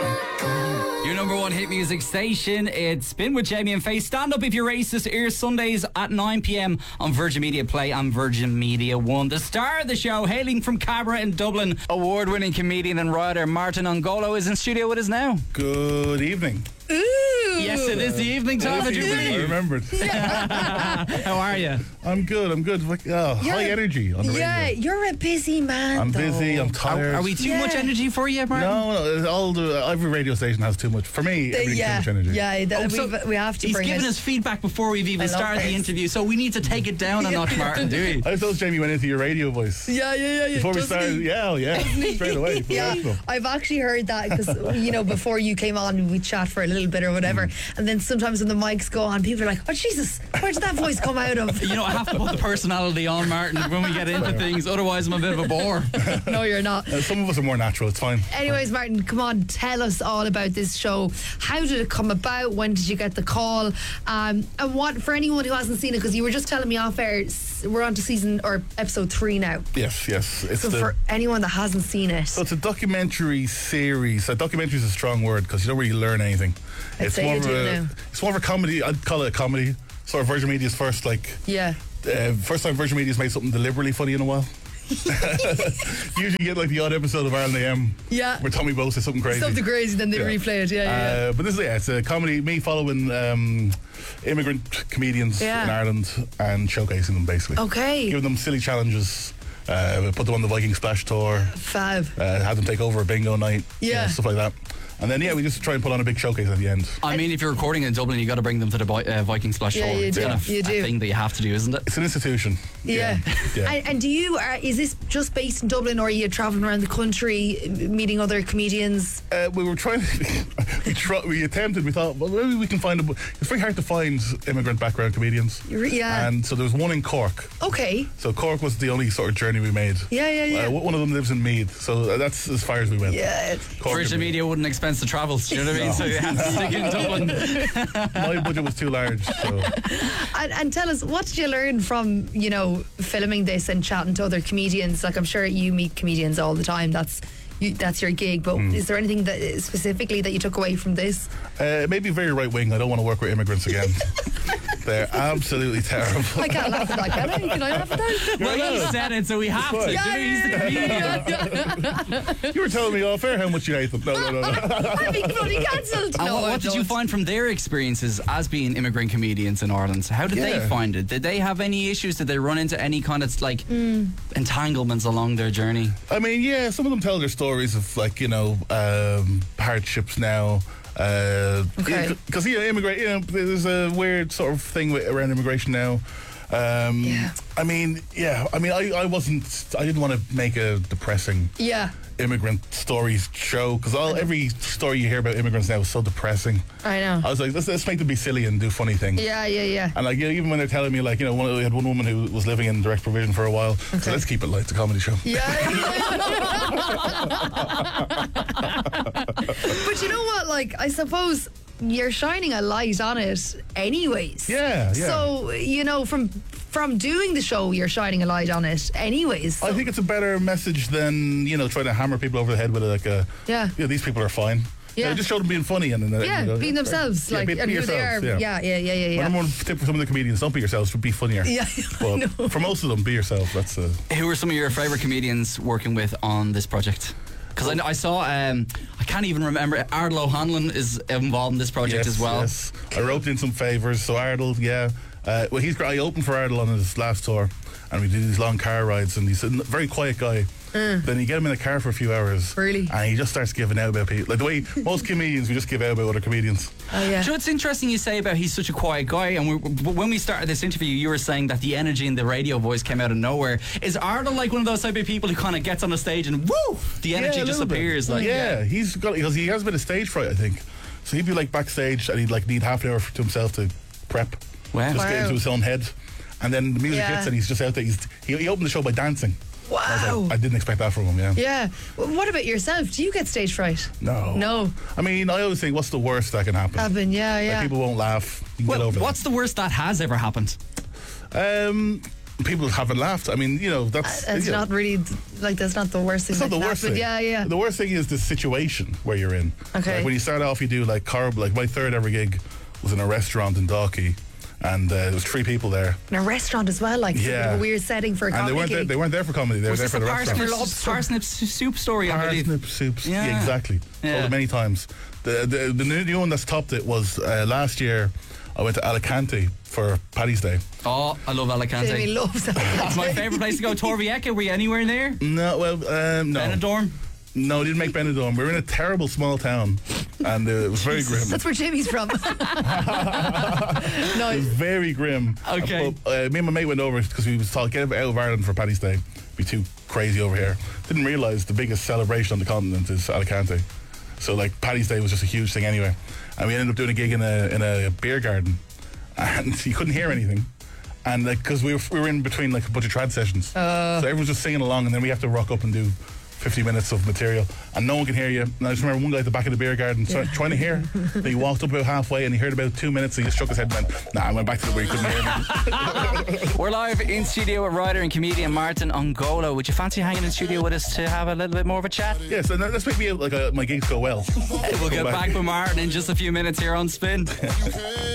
Your number one hit music station. It's Spin with Jamie and Faye. Stand Up If You're Racist airs Sundays at 9 p.m. on Virgin Media Play and Virgin Media 1. The star of the show, hailing from Cabra in Dublin, award-winning comedian and writer Martin Ongolo is in studio with us now. Good evening. Yes, it is the evening time. I remembered. How are you? I'm good. Like, high energy on the radio. You're a busy man. I'm busy. I'm tired. Are we too much energy for you, Martin? No. Every radio station has too much. For me, everything's too much energy. Yeah, we have to. He's bring given it. us feedback before we've even started the interview, so we need to take it down a notch, Martin. Do we? I thought Jamie went into your radio voice. Yeah. Before we started, straight away. Yeah, I've actually heard that because before you came on, we chat for a little bit or whatever, and then sometimes when the mics go on, people are like, "Oh Jesus, where did that voice come out of?" I have to put the personality on, Martin, when we get into things. Otherwise, I'm a bit of a bore. No, you're not. Some of us are more natural. It's fine. Anyways, Martin, come on, tell us all about this show. How did it come about? When did you get the call? And what, for anyone who hasn't seen it, because you were just telling me off air, we're on to episode 3 now. Yes. It's for anyone that hasn't seen it, so it's a documentary series. Documentary is a strong word because you don't really learn anything. It's more of a comedy. I'd call it a comedy. Sort of Virgin Media's first time Virgin Media's made something deliberately funny in a while. Usually you get like the odd episode of Ireland AM where Tommy Bowe says something crazy. Something crazy, then they replay it. But this is it's a comedy, me following immigrant comedians in Ireland and showcasing them basically. Okay. Giving them silly challenges. Put them on the Viking Splash tour. Fab. Had them take over a bingo night. Yeah. Stuff like that. And then we just try and put on a big showcase at the end. I mean, if you're recording in Dublin, you got to bring them to the Viking Splash tour. You It's do. kind of a thing that you have to do, isn't it? It's an institution. Yeah. And do you? Is this just based in Dublin, or are you traveling around the country meeting other comedians? We were trying. We attempted. We thought, well, maybe we can find. It's very hard to find immigrant background comedians. Yeah. And so there was one in Cork. Okay. So Cork was the only sort of journey we made. Yeah. One of them lives in Meath, so that's as far as we went. Yeah. Virgin Media wouldn't expense the travel. Do you know what I mean? So you had to stick in Dublin. My budget was too large. So. And tell us, what did you learn from filming this and chatting to other comedians? Like, I'm sure you meet comedians all the time. That's your gig, but is there anything that specifically that you took away from this? Maybe very right wing. I don't want to work with immigrants again. They're absolutely terrible. I can't laugh at that, can I? Can I laugh at that? Well, he said it, so we have to. He's the comedian. You were telling me off air how much you hate them. No. I'm being bloody cancelled. And what did you find from their experiences as being immigrant comedians in Ireland? How did they find it? Did they have any issues? Did they run into any kind of entanglements along their journey? I mean, some of them tell their stories of hardships now. Because immigrate. There's a weird sort of thing around immigration now. I didn't want to make a depressing immigrant stories show because every story you hear about immigrants now is so depressing. I know. I was like, let's make them be silly and do funny things. Yeah. And even when they're telling me we had one woman who was living in direct provision for a while, so let's keep it light, it's a comedy show. But you know what? I suppose you're shining a light on it anyways. Yeah. So, from doing the show, you're shining a light on it anyways. I think it's a better message than, trying to hammer people over the head with these people are fine. Yeah. Just show them being funny and being themselves, be and who yourselves, they are. Yeah. One more tip for some of the comedians: don't be yourselves, be funnier. Yeah, but for most of them, be yourself. That's Who are some of your favourite comedians working with on this project? Because I saw, I can't even remember, Ardal O'Hanlon is involved in this project as well. Yes, I roped in some favours. So Ardal, I opened for Ardal on his last tour, and we did these long car rides, and he's a very quiet guy. Then you get him in the car for a few hours, really, and he just starts giving out about people, like the way most comedians we just give out about other comedians. Oh yeah. So it's interesting you say about he's such a quiet guy, and when we started this interview, you were saying that the energy in the radio voice came out of nowhere. Is Ardal like one of those type of people who kind of gets on the stage and woo, the energy just appears? He's got, because he has a bit of stage fright, I think. So he'd be backstage and he'd need half an hour to himself to prep. Wow. Just get into his own head, and then the music hits and he's just out there. He opened the show by dancing. Wow. I didn't expect that from him. Yeah. What about yourself? Do you get stage fright? No. I mean, I always think, what's the worst that can happen? Yeah. People won't laugh. You can get over what's the worst that has ever happened? People haven't laughed. I mean, that's not really like that's not the worst thing. It's not the worst thing. Yeah. The worst thing is the situation where you're in. Okay. Like when you start off, you do like like my third ever gig was in a restaurant in Dalkey, and there was 3 people there. In a restaurant as well, like a weird setting for a comedy. And they weren't there for comedy. They were there for the restaurant. Parsnip soup story, I believe. Parsnip soups. Yeah, exactly. Told it many times. The new one that's topped it was last year. I went to Alicante for Paddy's Day. Oh, I love Alicante. Jamie loves Alicante. It's my favourite place to go. Torrevieja, were you anywhere there? No, well, no. Benidorm? No, didn't make Benidorm. We were in a terrible small town, and it was very grim. That's where Jamie's from. No, it was very grim. Okay. Me and my mate went over because we was told get out of Ireland for Paddy's Day. Be too crazy over here. Didn't realise the biggest celebration on the continent is Alicante. So like Paddy's Day was just a huge thing anyway, and we ended up doing a gig in a beer garden, and you couldn't hear anything. And like because we were in between like a bunch of trad sessions, so everyone's just singing along, and then we have to rock up and do 50 minutes of material, and no one can hear you. And I just remember one guy at the back of the beer garden trying to hear. He walked up about halfway and he heard about 2 minutes, and he just shook his head and went, "Nah," I went back to the where he couldn't hear me. We're live in studio with writer and comedian Martin Ongolo. Would you fancy hanging in studio with us to have a little bit more of a chat? Yes, and let's make me like my gigs go well. We'll get back with Martin in just a few minutes here on Spin.